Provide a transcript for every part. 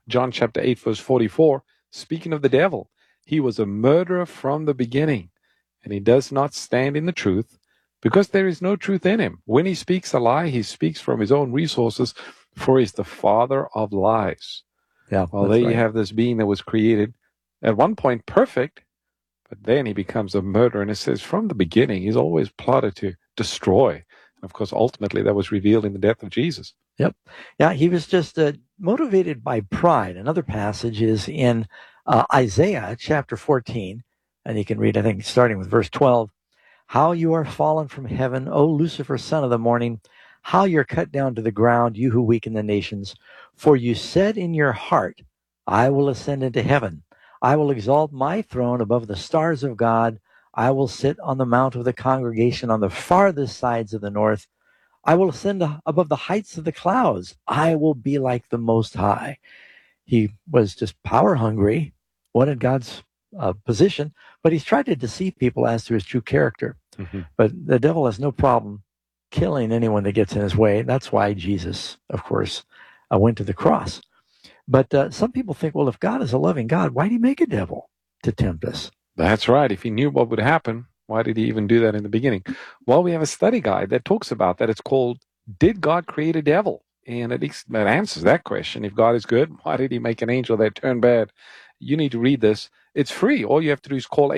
John chapter 8, verse 44, speaking of the devil, he was a murderer from the beginning, and he does not stand in the truth, because there is no truth in him. When he speaks a lie, he speaks from his own resources, for he's the father of lies. Yeah, well, there you have this being that was created at one point perfect, but then he becomes a murderer. And it says from the beginning, he's always plotted to destroy. And of course, ultimately, that was revealed in the death of Jesus. Yep. Yeah, he was just motivated by pride. Another passage is in Isaiah chapter 14, and you can read, I think, starting with verse 12. How you are fallen from heaven, O Lucifer, son of the morning, how you're cut down to the ground, you who weaken the nations. For you said in your heart, I will ascend into heaven. I will exalt my throne above the stars of God. I will sit on the mount of the congregation on the farthest sides of the north. I will ascend above the heights of the clouds. I will be like the Most High. He was just power hungry, wanted God's position, but he's tried to deceive people as to his true character. Mm-hmm. But the devil has no problem killing anyone that gets in his way. That's why Jesus, of course, went to the cross. But some people think, well, if God is a loving God, why did he make a devil to tempt us? That's right. If he knew what would happen, why did he even do that in the beginning? Well, we have a study guide that talks about that. It's called, Did God Create a Devil? And it answers that question. If God is good, why did he make an angel that turned bad? You need to read this. It's free. All you have to do is call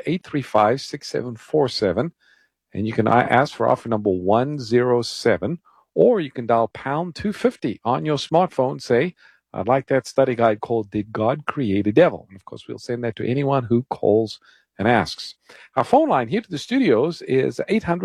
800-835-6747. And you can ask for offer number 107. Or you can dial pound 250 on your smartphone. Say, I'd like that study guide called Did God Create a Devil? And of course, we'll send that to anyone who calls and asks. Our phone line here to the studios is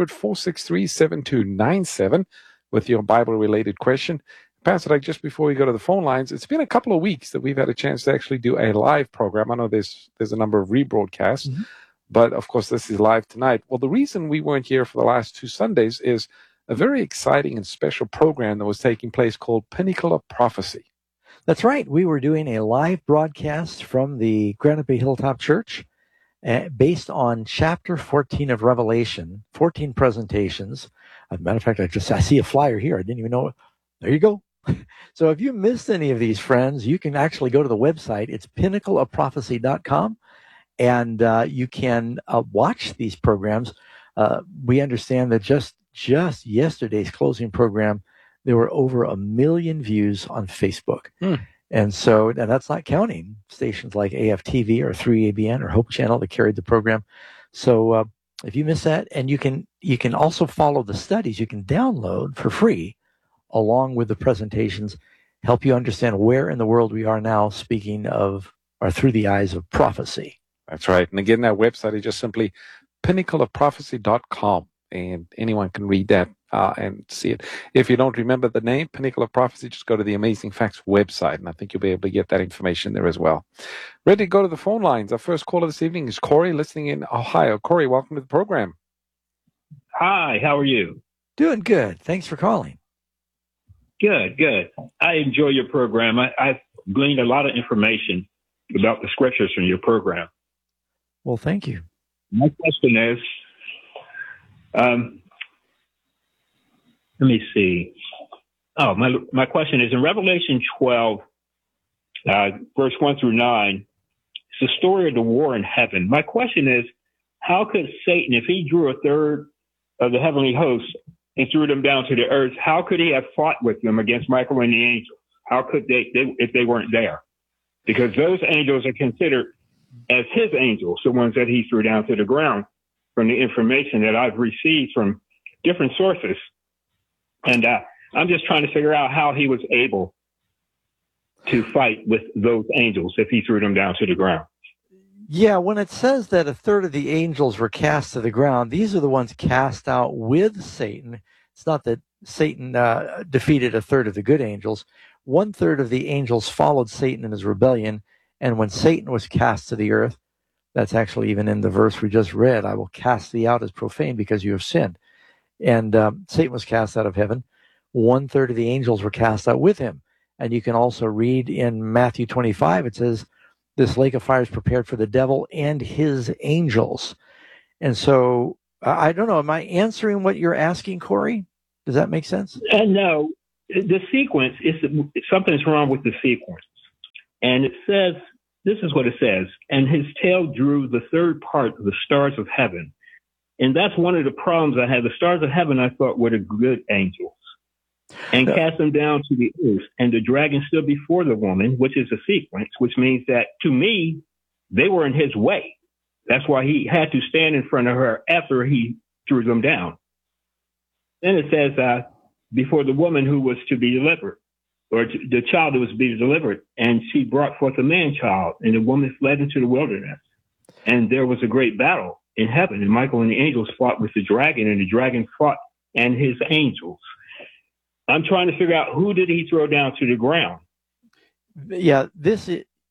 800-463-7297 with your Bible-related question. Pastor, like just before we go to the phone lines, it's been a couple of weeks that we've had a chance to actually do a live program. I know there's a number of rebroadcasts, but of course this is live tonight. Well, the reason we weren't here for the last 2 Sundays is a very exciting and special program that was taking place called Pinnacle of Prophecy. That's right. We were doing a live broadcast from the Granite Bay Hilltop Church based on chapter 14 of Revelation, 14 presentations. As a matter of fact, I see a flyer here. I didn't even know it. There you go. So if you missed any of these, friends, you can actually go to the website. It's pinnacleofprophecy.com, and you can watch these programs. We understand that just yesterday's closing program, there were over 1 million views on Facebook. And that's not counting stations like AFTV or 3ABN or Hope Channel that carried the program. So if you miss that, and you can also follow the studies, you can download for free along with the presentations, help you understand where in the world we are now, speaking of or through the eyes of prophecy. That's right. And again, that website is just simply pinnacleofprophecy.com, and anyone can read that and see it. If you don't remember the name, Pinnacle of Prophecy, just go to the Amazing Facts website, and I think you'll be able to get that information there as well. Ready to go to the phone lines. Our first caller this evening is Corey, listening in Ohio. Corey, welcome to the program. Hi, how are you? Doing good. Thanks for calling. Good. I enjoy your program. I've gleaned a lot of information about the scriptures from your program. Well, thank you. My question is, let me see. Oh, my question is in Revelation 12, verse 1 through 9, it's the story of the war in heaven. My question is, how could Satan, if he drew a third of the heavenly hosts and threw them down to the earth, how could he have fought with them against Michael and the angels? How could they if they weren't there? Because those angels are considered as his angels, the ones that he threw down to the ground, from the information that I've received from different sources. And I'm just trying to figure out how he was able to fight with those angels if he threw them down to the ground. Yeah, when it says that a third of the angels were cast to the ground, these are the ones cast out with Satan. It's not that Satan defeated a third of the good angels. 1/3 of the angels followed Satan in his rebellion. And when Satan was cast to the earth, that's actually even in the verse we just read, I will cast thee out as profane because you have sinned. And Satan was cast out of heaven. 1/3 of the angels were cast out with him. And you can also read in Matthew 25, it says, this lake of fire is prepared for the devil and his angels. And so, I don't know, am I answering what you're asking, Corey? Does that make sense? No, the sequence, something's wrong with the sequence. And it says, this is what it says, and his tail drew the third part of the stars of heaven. And that's one of the problems I had. The stars of heaven, I thought, were the good angels, and cast them down to the earth. And the dragon stood before the woman, which is a sequence, which means that to me, they were in his way. That's why he had to stand in front of her after he threw them down. Then it says, before the woman who was to be delivered, or the child who was to be delivered, and she brought forth a man-child, and the woman fled into the wilderness. And there was a great battle in heaven, and Michael and the angels fought with the dragon, and the dragon fought and his angels. I'm trying to figure out, who did he throw down to the ground? This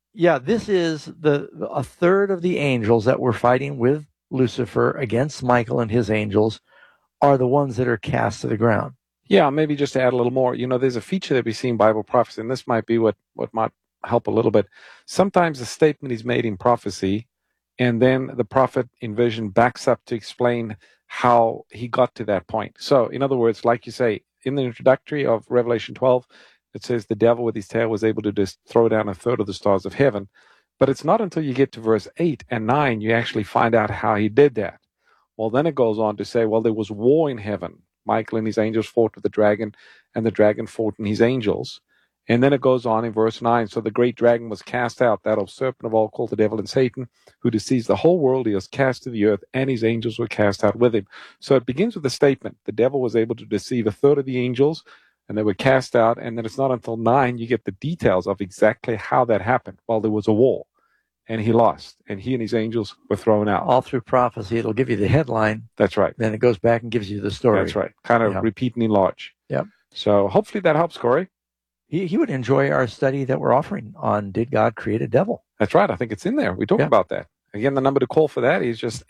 is a third of the angels that were fighting with Lucifer against Michael and his angels are the ones that are cast to the ground. Yeah, maybe just to add a little more. There's a feature that we see in Bible prophecy, and this might be what might help a little bit. Sometimes a statement is made in prophecy, and then the prophet in vision backs up to explain how he got to that point. So, in other words, like you say, in the introductory of Revelation 12, it says the devil with his tail was able to just throw down a third of the stars of heaven. But it's not until you get to verse 8 and 9 you actually find out how he did that. Well, then it goes on to say, well, there was war in heaven. Michael and his angels fought with the dragon, and the dragon fought in his angels. And then it goes on in verse 9, so the great dragon was cast out, that old serpent of old called the devil and Satan, who deceives the whole world. He was cast to the earth, and his angels were cast out with him. So it begins with a statement. The devil was able to deceive a third of the angels, and they were cast out. And then it's not until 9 you get the details of exactly how that happened. Well, there was a war, and he lost, and he and his angels were thrown out. All through prophecy, it'll give you the headline. That's right. Then it goes back and gives you the story. That's right. Kind of repeating in large. Yep. So hopefully that helps, Corey. He would enjoy our study that we're offering on Did God Create a Devil? That's right. I think it's in there. We talked about that. Again, the number to call for that is just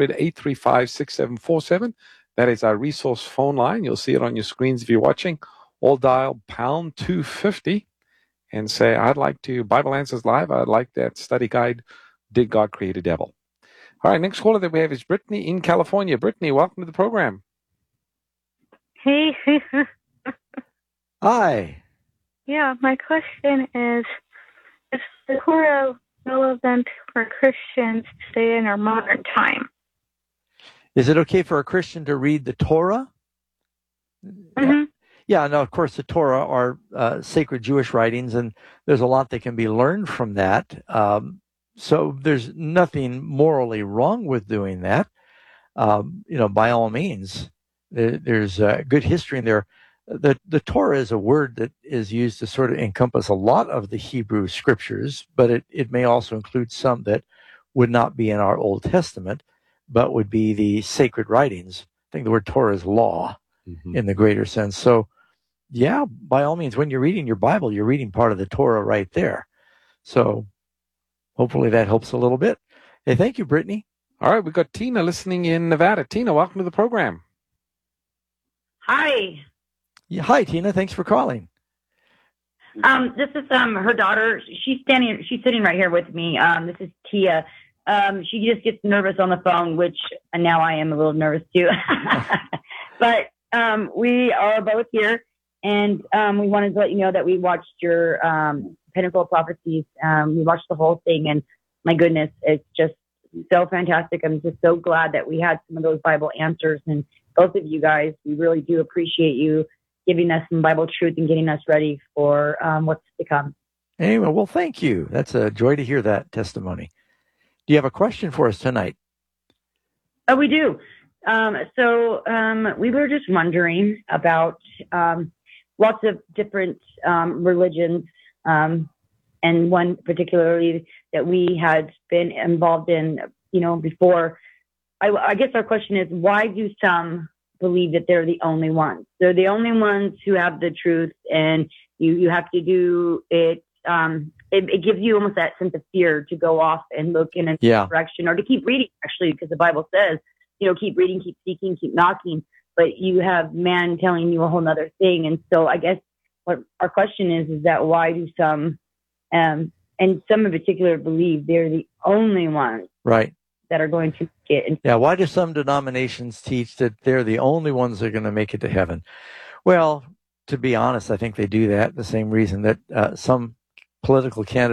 800-835-6747. That is our resource phone line. You'll see it on your screens if you're watching. Or dial pound 250 and say, I'd like to, Bible Answers Live, I'd like that study guide, Did God Create a Devil? All right, next caller that we have is Brittany in California. Brittany, welcome to the program. Hey. Hi. Yeah, my question is the Torah relevant for Christians today in our modern time? Is it okay for a Christian to read the Torah? Mm-hmm. Yeah, no, of course, the Torah are sacred Jewish writings, and there's a lot that can be learned from that. So there's nothing morally wrong with doing that. By all means, there's good history in there. The Torah is a word that is used to sort of encompass a lot of the Hebrew scriptures, but it may also include some that would not be in our Old Testament, but would be the sacred writings. I think the word Torah is law in the greater sense. So, yeah, by all means, when you're reading your Bible, you're reading part of the Torah right there. So hopefully that helps a little bit. Hey, thank you, Brittany. All right, we've got Tina listening in Nevada. Tina, welcome to the program. Hi. Yeah, hi, Tina. Thanks for calling. This is her daughter. She's sitting right here with me. This is Tia. She just gets nervous on the phone, which now I am a little nervous too. But we are both here, and we wanted to let you know that we watched your Pinnacle of Prophecies. We watched the whole thing, and my goodness, it's just so fantastic. I'm just so glad that we had some of those Bible answers, and both of you guys, we really do appreciate you giving us some Bible truth and getting us ready for what's to come. Anyway, well, thank you. That's a joy to hear that testimony. Do you have a question for us tonight? Oh, we do. So we were just wondering about lots of different religions, and one particularly that we had been involved in, before. I guess our question is, why do some believe that they're the only ones? They're the only ones who have the truth, and you have to do it. It gives you almost that sense of fear to go off and look in a direction, or to keep reading, actually, because the Bible says, keep reading, keep seeking, keep knocking. But you have man telling you a whole other thing. And so I guess what our question is that why do some, and some in particular, believe they're the only ones that are going to get into. Yeah, why do some denominations teach that they're the only ones that are going to make it to heaven? Well, to be honest, I think they do that the same reason that some political candidates